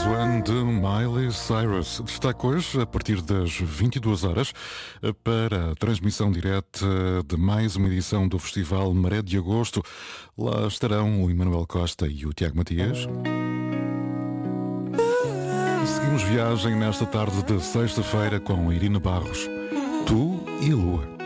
One de Miley Cyrus. Destaque hoje, a partir das 22 horas, para a transmissão direta de mais uma edição do Festival Maré de Agosto. Lá estarão o Emanuel Costa e o Tiago Matias. Seguimos viagem nesta tarde de sexta-feira com Irina Barros. Tu e Lua.